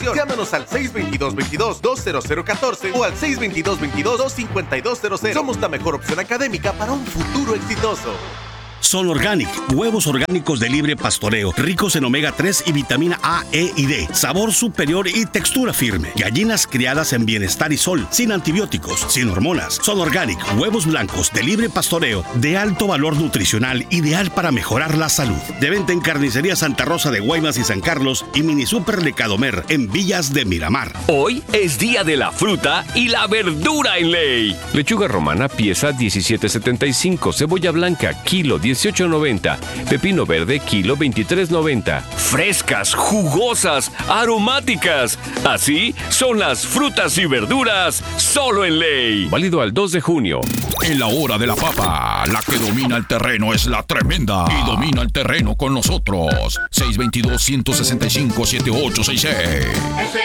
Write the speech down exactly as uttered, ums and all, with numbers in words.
Llámanos al seis dos dos, veintidós, dos cero cero catorce o al seis dos dos, veintidós, dos cincuenta y dos cero cero. Somos la mejor opción académica para un futuro exitoso. Son Organic, huevos orgánicos de libre pastoreo, ricos en omega tres y vitamina A, E y D, sabor superior y textura firme. Gallinas criadas en bienestar y sol, sin antibióticos, sin hormonas. Son Organic, huevos blancos de libre pastoreo, de alto valor nutricional, ideal para mejorar la salud. De venta en Carnicería Santa Rosa de Guaymas y San Carlos y Mini Super de Cadomer en Villas de Miramar. Hoy es día de la fruta y la verdura en Ley. Lechuga romana pieza diecisiete setenta y cinco, cebolla blanca kilo dieciocho noventa, pepino verde kilo veintitrés noventa. Frescas, jugosas, aromáticas. Así son las frutas y verduras solo en Ley. Válido al dos de junio. En la hora de la papa, la que domina el terreno es la tremenda. Y domina el terreno con nosotros. seis dos dos, uno seis cinco, siete ocho seis seis.